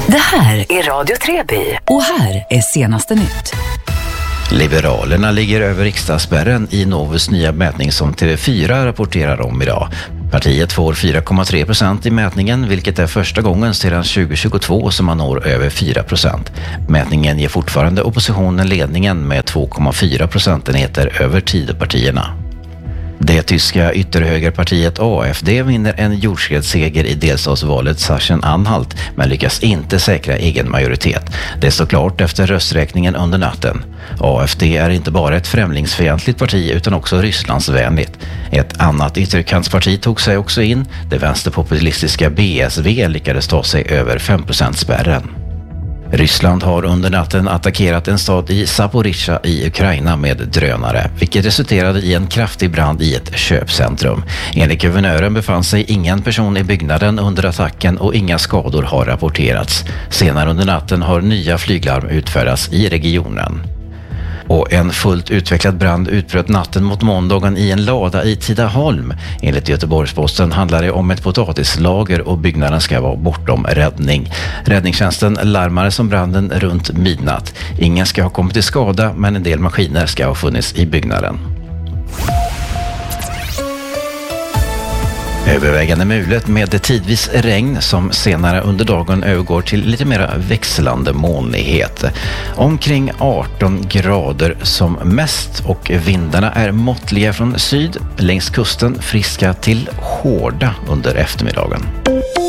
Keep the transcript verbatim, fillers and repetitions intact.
Det här är Radio Treby och här är senaste nytt. Liberalerna ligger över riksdagsspärren i Novus nya mätning som T V fyra rapporterar om idag. Partiet får fyra komma tre procent i mätningen, vilket är första gången sedan tjugo tjugotvå som man når över fyra procent. Mätningen ger fortfarande oppositionen ledningen med två komma fyra procentenheter över Tidöpartierna. Det tyska ytterhögerpartiet A F D vinner en jordskredsseger i delstatsvalet Sachsen-Anhalt men lyckas inte säkra egen majoritet. Det står klart efter rösträkningen under natten. A F D är inte bara ett främlingsfientligt parti utan också Rysslandsvänligt. Ett annat ytterkantsparti tog sig också in. Det vänsterpopulistiska B S V lyckades ta sig över fem procent-spärren. Ryssland har under natten attackerat en stad i Zaporizjzja i Ukraina med drönare, vilket resulterade i en kraftig brand i ett köpcentrum. Enligt guvernören befann sig ingen person i byggnaden under attacken och inga skador har rapporterats. Senare under natten har nya flyglarm utfärdats i regionen. Och en fullt utvecklad brand utbröt natten mot måndagen i en lada i Tidaholm. Enligt Göteborgsposten handlar det om ett potatislager och byggnaden ska vara bortom räddning. Räddningstjänsten larmade som branden runt midnatt. Ingen ska ha kommit till skada men en del maskiner ska ha funnits i byggnaden. Övervägande mulet med tidvis regn som senare under dagen övergår till lite mer växlande molnighet. Omkring arton grader som mest och vindarna är måttliga från syd, längs kusten friska till hårda under eftermiddagen.